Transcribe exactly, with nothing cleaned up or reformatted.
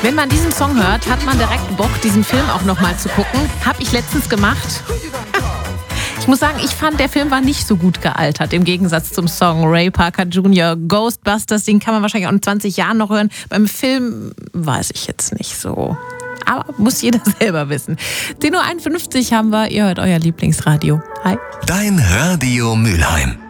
Wenn man diesen Song hört, hat man direkt Bock, diesen Film auch nochmal zu gucken. Hab ich letztens gemacht. Ich muss sagen, ich fand, der Film war nicht so gut gealtert, im Gegensatz zum Song Ray Parker Junior Ghostbusters, den kann man wahrscheinlich auch in zwanzig Jahren noch hören. Beim Film weiß ich jetzt nicht so. Aber muss jeder selber wissen. zehn Uhr einundfünfzig haben wir, ihr hört euer Lieblingsradio. Hi. Dein Radio Mülheim.